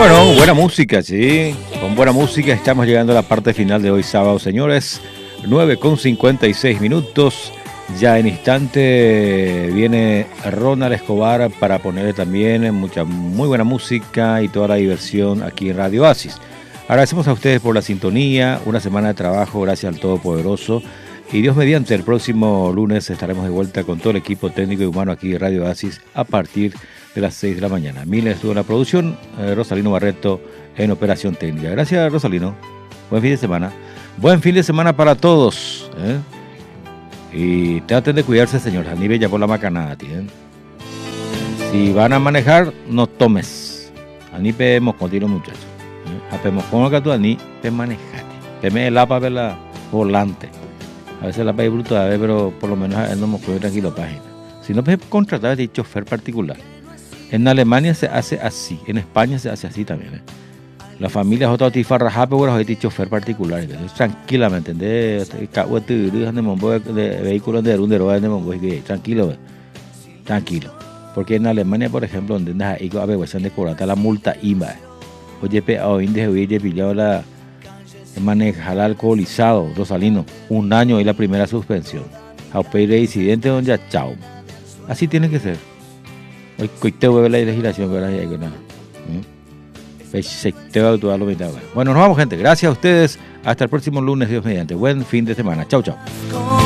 Bueno, buena música, sí. Con buena música estamos llegando a la parte final de hoy sábado, señores. 9:56. Ya en instante viene Ronald Escobar para ponerle también muy buena música y toda la diversión aquí en Radio Oasis. Agradecemos a ustedes por la sintonía, una semana de trabajo gracias al Todopoderoso. Y Dios mediante, el próximo lunes estaremos de vuelta con todo el equipo técnico y humano aquí de Radio Oasis a partir de las 6 de la mañana. Miles estuvo en la producción, Rosalino Barreto en operación técnica. Gracias, Rosalino. Buen fin de semana. Buen fin de semana para todos. Y traten de cuidarse, señor. Aníbal ya por la macanada, ¿eh? Si van a manejar, no tomes. Aníbal hemos continuo, muchachos. Apemos con el gato, aní, pe manejar. Peme el apa, la volante. A veces la país bruto, a ver, pero por lo menos él no me puede tranquilo página. Si no, pues contratar de chofer particular. En Alemania se hace así, en España se hace así también. La familia es otra tifarra rápido, pero hay chofer particular. Entonces, tranquilamente, ¿entendés? De vehículos de Arundero, tranquilo, tranquilo. Porque en Alemania, por ejemplo, donde hay a ver, de cobrar la multa IMA. Oye, hoy en día he pillado la manejar alcoholizado, Rosalino, 1 año y la primera suspensión. A pedir incidente donde ya chao. Así tiene que ser. Hoy te vuelve la legislación, ¿verdad? Bueno, nos vamos, gente. Gracias a ustedes. Hasta el próximo lunes, Dios mediante. Buen fin de semana. Chao, chao.